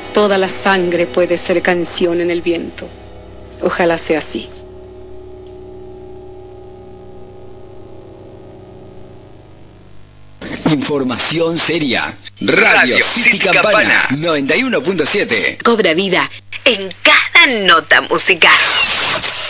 Toda la sangre puede ser canción en el viento. Ojalá sea así. Información seria. Radio City Campana 91.7. Cobra vida en cada nota musical.